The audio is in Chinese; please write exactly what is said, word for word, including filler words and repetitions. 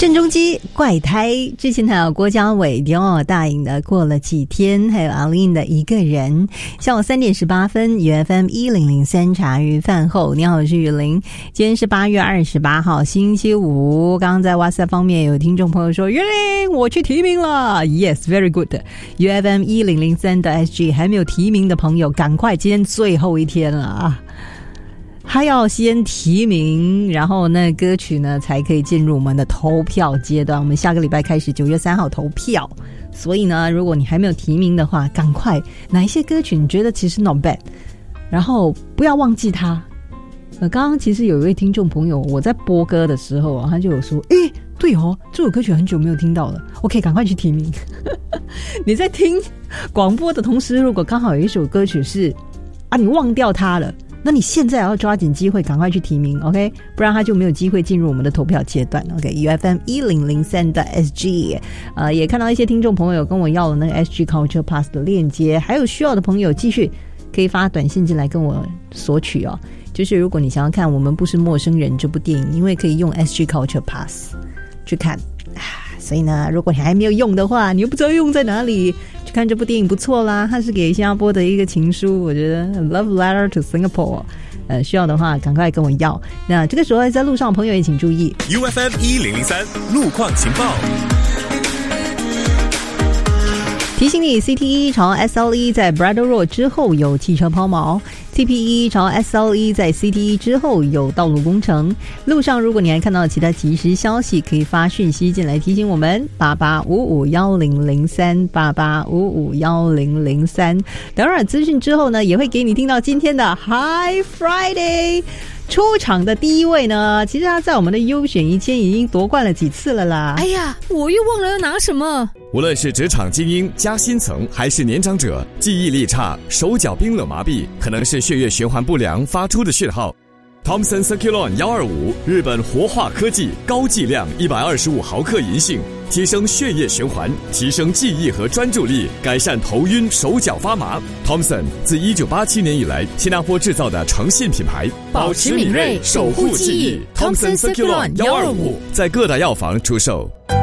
郑中基怪胎，之前还有郭家伟、迪奥大颖的过了几天，还有阿令的一个人。下午三点十八分 ，U F M 一零零三茶余饭后，你好，我是雨林。今天是八月二十八号，星期五。刚刚在 WhatsApp 方面有听众朋友说，雨林我去提名了 ，Yes, very good。U F M 一零零三的 S G 还没有提名的朋友，赶快，今天最后一天了啊！他要先提名，然后那歌曲呢才可以进入我们的投票阶段。我们下个礼拜开始九月三号投票，所以呢如果你还没有提名的话，赶快哪一些歌曲你觉得其实 not bad， 然后不要忘记它。呃，刚刚其实有一位听众朋友，我在播歌的时候啊，他就有说，诶对哦，这首歌曲很久没有听到了，我可以赶快去提名。你在听广播的同时，如果刚好有一首歌曲是啊你忘掉它了，那你现在要抓紧机会赶快去提名 OK， 不然他就没有机会进入我们的投票阶段 OK。 U F M 一零零三的 S G 呃，也看到一些听众朋友跟我要了那个 S G Culture Pass 的链接，还有需要的朋友继续可以发短信进来跟我索取哦。就是如果你想要看我们不是陌生人这部电影，因为可以用 S G Culture Pass 去看，所以呢如果你还没有用的话，你又不知道用在哪里，去看这部电影不错啦，它是给新加坡的一个情书，我觉得 Love Letter to Singapore， 呃，需要的话赶快跟我要。那这个时候在路上的朋友也请注意 U F M 一零零三路况情报， 提醒你 C T 一 朝 S L E 在 Brador Road 之后有汽车抛锚， T P 一 朝 S L E 在 C T 一 之后有道路工程。路上如果你还看到其他即时消息，可以发讯息进来提醒我们八八五五一零零三 八八五五一零零三。等会儿资讯之后呢，也会给你听到今天的 High Friday。出场的第一位呢，其实他在我们的优选一千已经夺冠了几次了啦。 哎呀，我又忘了要拿什么。 无论是职场精英、加薪层，还是年长者，记忆力差、手脚冰冷麻痹，可能是血液循环不良发出的讯号。Thomson Circulon 一二五，日本活化科技，高剂量一百二十五毫克银杏，提升血液循环，提升记忆和专注力，改善头晕、手脚发麻。Thomson 自一九八七年以来，新加坡制造的诚信品牌， 保持敏锐，守护记忆。Thomson Circulon 一二五， 在各大药房出售。